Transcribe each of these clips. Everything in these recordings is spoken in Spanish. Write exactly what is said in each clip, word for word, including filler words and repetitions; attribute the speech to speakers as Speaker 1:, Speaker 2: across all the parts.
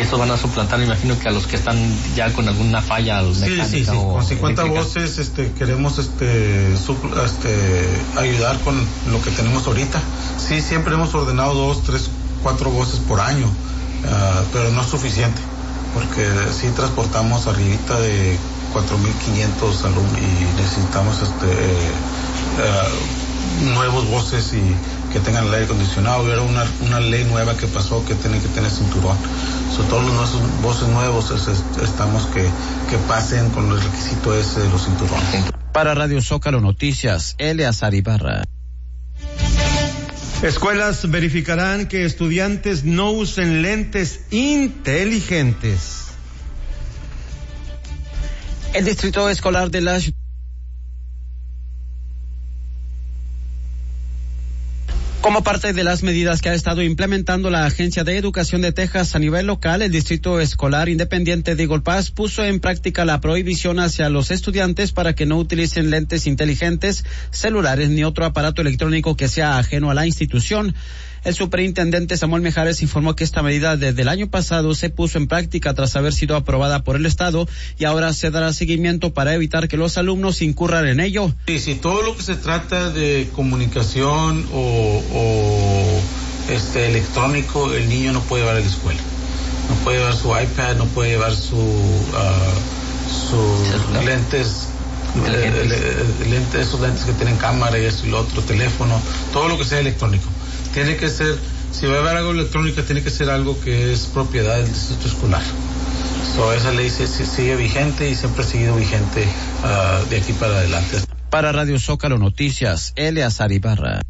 Speaker 1: estos van a suplantar, me imagino que a los que están ya con alguna falla mecánica.
Speaker 2: Sí, sí, sí.
Speaker 1: O
Speaker 2: con cincuenta eléctrica. Voces este, queremos este, supl- este, ayudar con lo que tenemos ahorita. Sí, siempre hemos ordenado dos, tres, cuatro voces por año, uh, pero no es suficiente, porque sí transportamos arribita de cuatro mil quinientos alumnos y necesitamos este, uh, nuevos voces y que tengan el aire acondicionado. Era una, una ley nueva que pasó que tienen que tener cinturón. So, todos los nuestros voces nuevos es, es, estamos que, que pasen con el requisito ese de los cinturones.
Speaker 3: Para Radio Zócalo Noticias, Eleazar Ibarra.
Speaker 4: Escuelas verificarán que estudiantes no usen lentes inteligentes.
Speaker 3: El Distrito Escolar de la Como parte de las medidas que ha estado implementando la Agencia de Educación de Texas a nivel local, el Distrito Escolar Independiente de Eagle Pass puso en práctica la prohibición hacia los estudiantes para que no utilicen lentes inteligentes, celulares ni otro aparato electrónico que sea ajeno a la institución. El superintendente Samuel Mejares informó que esta medida desde el año pasado se puso en práctica tras haber sido aprobada por el Estado y ahora se dará seguimiento para evitar que los alumnos incurran en ello.
Speaker 2: Sí, sí, todo lo que se trata de comunicación o, o este electrónico, el niño no puede llevar a la escuela. No puede llevar su iPad, no puede llevar su uh, sus lentes, le, lentes, esos lentes que tienen cámara y eso y lo otro, teléfono, todo lo que sea electrónico. Tiene que ser, si va a haber algo electrónico, tiene que ser algo que es propiedad del distrito escolar. So, esa ley se, se sigue vigente y siempre ha seguido vigente uh, de aquí para adelante.
Speaker 3: Para Radio Zócalo Noticias, Eleazar Ibarra.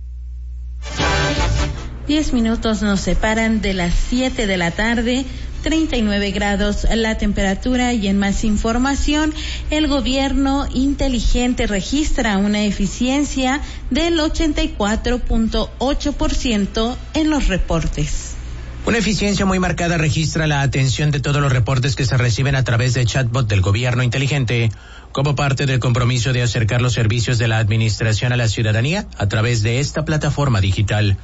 Speaker 5: Diez minutos nos separan de las siete de la tarde. treinta y nueve grados la temperatura y en más información, el gobierno inteligente registra una eficiencia del ochenta y cuatro punto ocho por ciento en los reportes.
Speaker 6: Una eficiencia muy marcada registra la atención de todos los reportes que se reciben a través de chatbot del gobierno inteligente, como parte del compromiso de acercar los servicios de la administración a la ciudadanía a través de esta plataforma digital.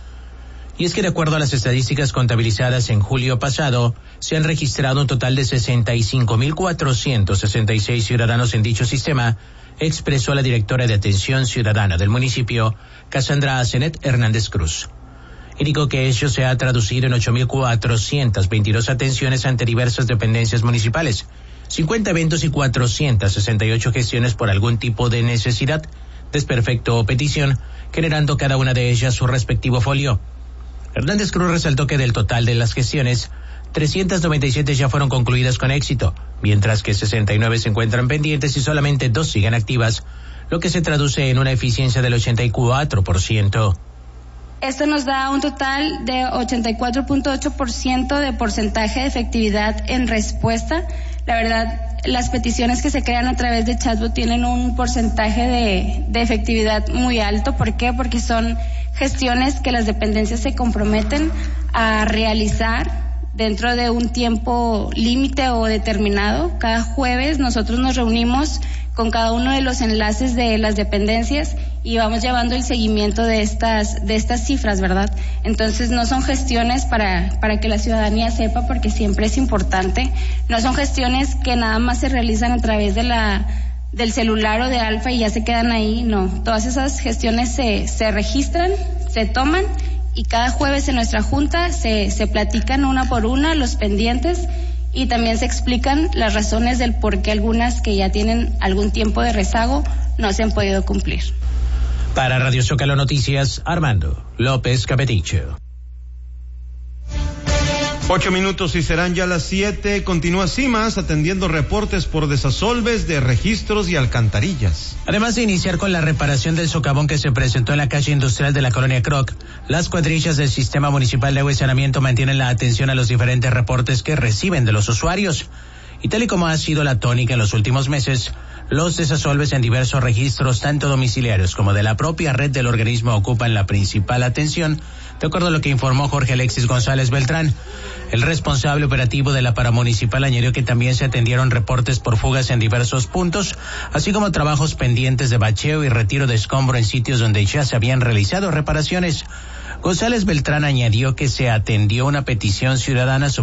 Speaker 6: Y es que de acuerdo a las estadísticas contabilizadas en julio pasado, se han registrado un total de sesenta y cinco mil cuatrocientos sesenta y seis ciudadanos en dicho sistema, expresó la directora de Atención Ciudadana del municipio, Cassandra Asenet Hernández Cruz. Indicó que ello se ha traducido en ocho mil cuatrocientas veintidós atenciones ante diversas dependencias municipales, cincuenta eventos y cuatrocientas sesenta y ocho gestiones por algún tipo de necesidad, desperfecto o petición, generando cada una de ellas su respectivo folio. Hernández Cruz resaltó que del total de las gestiones, trescientas noventa y siete ya fueron concluidas con éxito, mientras que sesenta y nueve se encuentran pendientes y solamente dos siguen activas, lo que se traduce en una eficiencia del ochenta y cuatro por ciento.
Speaker 7: Esto nos da un total de ochenta y cuatro punto ocho por ciento de porcentaje de efectividad en respuesta. La verdad, las peticiones que se crean a través de chatbot tienen un porcentaje de, de efectividad muy alto. ¿Por qué? Porque son gestiones que las dependencias se comprometen a realizar dentro de un tiempo límite o determinado. Cada jueves nosotros nos reunimos con cada uno de los enlaces de las dependencias y vamos llevando el seguimiento de estas de estas cifras, ¿verdad? Entonces no son gestiones para para que la ciudadanía sepa, porque siempre es importante. No son gestiones que nada más se realizan a través de la del celular o de Alfa y ya se quedan ahí. No, todas esas gestiones se se registran, se toman y cada jueves en nuestra junta se se platican una por una los pendientes. Y también se explican las razones del por qué algunas que ya tienen algún tiempo de rezago no se han podido cumplir.
Speaker 6: Para Radio Zócalo Noticias, Armando López Capeticho.
Speaker 4: Ocho minutos y serán ya las siete. Continúa CIMAS atendiendo reportes por desasolves de registros y alcantarillas.
Speaker 6: Además de iniciar con la reparación del socavón que se presentó en la calle industrial de la colonia Croc, las cuadrillas del Sistema Municipal de Agua y Saneamiento mantienen la atención a los diferentes reportes que reciben de los usuarios. Y tal y como ha sido la tónica en los últimos meses, los desasolves en diversos registros, tanto domiciliarios como de la propia red del organismo, ocupan la principal atención, de acuerdo a lo que informó Jorge Alexis González Beltrán. El responsable operativo de la paramunicipal añadió que también se atendieron reportes por fugas en diversos puntos, así como trabajos pendientes de bacheo y retiro de escombro en sitios donde ya se habían realizado reparaciones. González Beltrán añadió que se atendió una petición ciudadana sobre